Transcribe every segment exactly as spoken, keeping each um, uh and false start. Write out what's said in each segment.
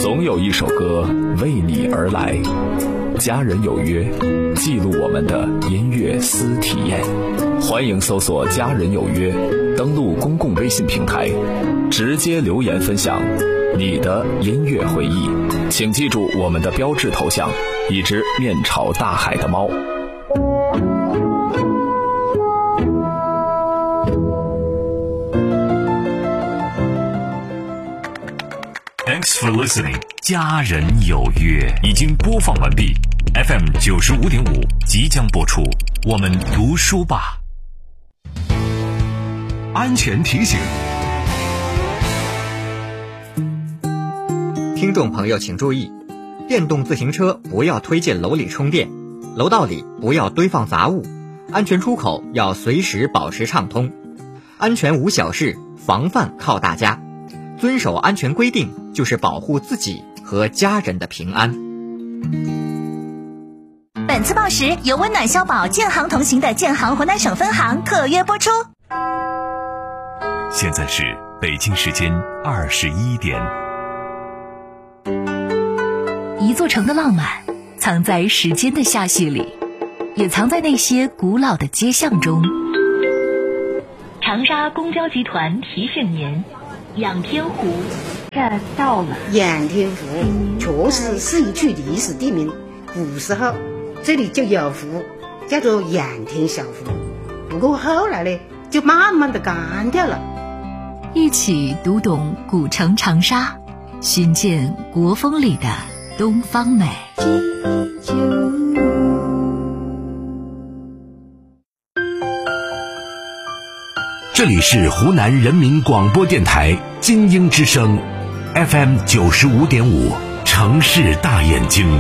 总有一首歌为你而来。家人有约，记录我们的音乐私体验。欢迎搜索家人有约，登录公共微信平台，直接留言分享你的音乐回忆。请记住我们的标志头像，一只面朝大海的猫。 Thanks for listening. 家人有约已经播放完毕 ，F M 九十五点五即将播出。我们读书吧。安全提醒： 听众朋友请注意，电动自行车不要推进楼里充电，楼道里不要堆放杂物，安全出口要随时保持畅通。安全无小事，防范靠大家。遵守安全规定，就是保护自己和家人的平安。 本次报时由温暖消保建行同行的建行湖南省分行特约播出。 现在是北京时间二十一点。 一座城的浪漫藏在时间的下序里，也藏在那些古老的街巷中。长沙公交集团提醒您，仰天湖这到了。 仰天湖确实是一处历史地名，古时候这里就有湖，叫做仰天小湖，不过后来呢就慢慢的干掉了。 一起读懂古城长沙，寻见国风里的东方美。 这里是湖南人民广播电台金鹰之声 F M 九十五点五，城市大眼睛。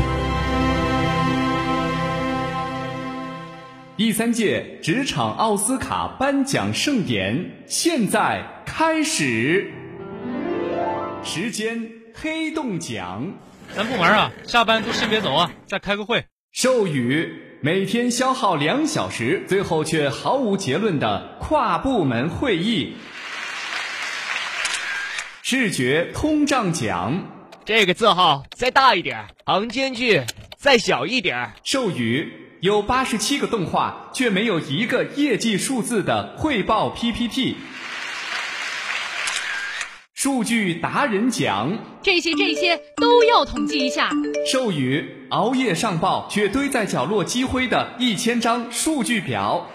第三届职场奥斯卡颁奖盛典现在开始，时间黑洞奖。 咱部门啊，下班都先别走啊，再开个会。 授予每天消耗两小时，最后却毫无结论的跨部门会议。视觉通胀奖， 这个字号再大一点，行间距再小一点。 授予有八十七个动画却没有一个业绩数字的汇报 P P T。数据达人奖， 这些这些都要统计一下。 授予熬夜上报却堆在角落积灰的一千张数据表。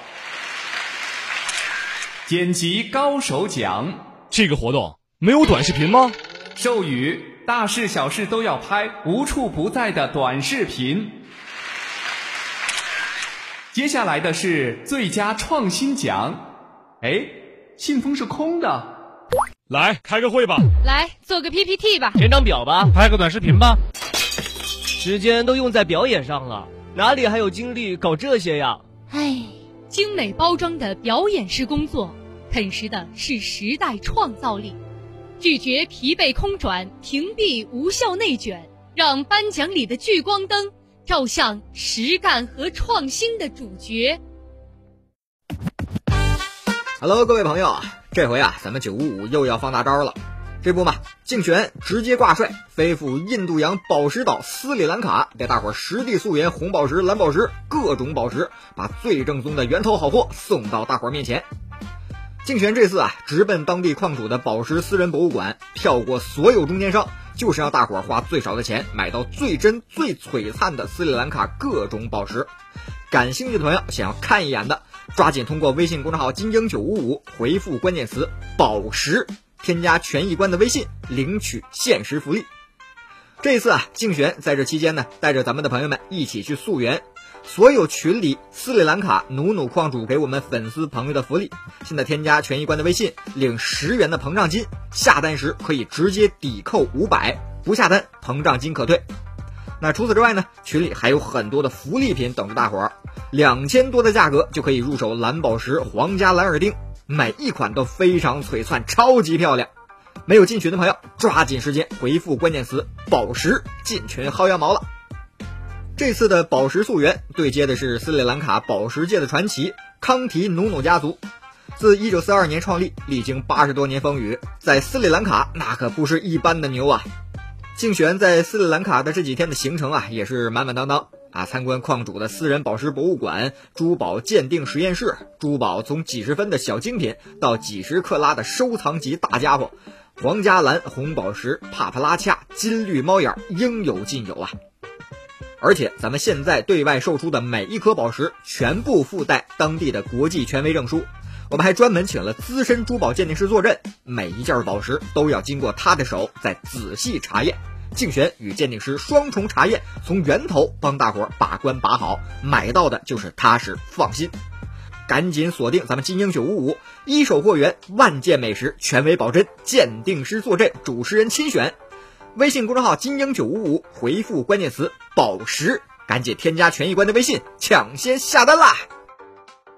剪辑高手奖， 这个活动没有短视频吗？ 授予大事小事都要拍，无处不在的短视频。接下来的是最佳创新奖，哎，信封是空的。 来开个会吧， 来做个 P P T 吧， 填张表吧， 拍个短视频吧。 时间都用在表演上了，哪里还有精力搞这些呀？ 唉，精美包装的表演式工作，啃食的是时代创造力。拒绝疲惫空转，屏蔽无效内卷，让颁奖里的聚光灯照向实干和创新的主角。 Hello， 各位朋友，这回啊，咱们九五五又要放大招了。这不嘛，竞选直接挂帅，飞赴印度洋宝石岛斯里兰卡，带大伙实地溯源红宝石、蓝宝石各种宝石，把最正宗的源头好货送到大伙面前。竞选这次啊，直奔当地矿主的宝石私人博物馆，跳过所有中间商，就是让大伙花最少的钱买到最真最璀璨的斯里兰卡各种宝石。感兴趣的朋友，想要看一眼的，抓紧通过微信公众号金鹰九五五回复关键词宝石，添加权益官的微信，领取限时福利。这一次啊，竞选在这期间呢，带着咱们的朋友们一起去溯源。所有群里斯里兰卡努努矿主给我们粉丝朋友的福利，现在添加权益官的微信，领十元的膨胀金，下单时可以直接抵扣五百，不下单膨胀金可退。那除此之外呢，群里还有很多的福利品等着大伙儿，两千多的价格就可以入手蓝宝石皇家蓝耳钉，每一款都非常璀璨，超级漂亮。没有进群的朋友，抓紧时间回复关键词宝石进群薅羊毛了。这次的宝石溯源对接的是斯里兰卡宝石界的传奇康提努努家族，自一九四二年创立，历经八十多年风雨，在斯里兰卡那可不是一般的牛啊。 竞选在斯里兰卡的这几天的行程啊，也是满满当当啊！参观矿主的私人宝石博物馆、珠宝鉴定实验室，珠宝从几十分的小精品到几十克拉的收藏级大家伙，皇家蓝、红宝石、帕帕拉恰、金绿猫眼应有尽有啊！而且咱们现在对外售出的每一颗宝石全部附带当地的国际权威证书，我们还专门请了资深珠宝鉴定师坐镇，每一件宝石都要经过他的手再仔细查验。竞选与鉴定师双重查验，从源头帮大伙把关把好，买到的就是踏实放心。赶紧锁定咱们金鹰九五五，一手货源，万件美食，权威保真，鉴定师坐镇，主持人亲选。微信公众号金鹰九五五，回复关键词宝石，赶紧添加权益官的微信，抢先下单啦！